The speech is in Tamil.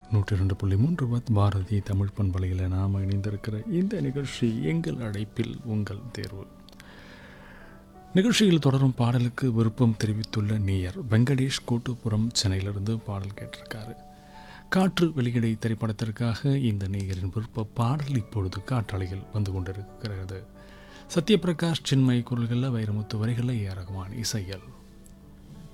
102.3 பாரதி தமிழ் பண்பலையில் நாம் இணைந்திருக்கிற இந்த நிகழ்ச்சி எங்கள் அழைப்பில் உங்கள் தேர்வு. நிகழ்ச்சியில் தொடரும் பாடலுக்கு விருப்பம் தெரிவித்துள்ள நேயர் வெங்கடேஷ் கோட்டுப்புறம் சென்னையிலிருந்து பாடல் கேட்டிருக்காரு. காற்று வெளியிடை திரைப்படத்திற்காக இந்த நேயரின் விருப்ப பாடல் இப்பொழுது காற்றலையில் வந்து கொண்டிருக்கிறது. சத்யபிரகாஷ் சின்மய் குரல்களில், வைரமுத்து வரிகளில், ஏ ஆர் ரகுமான் இசையல்.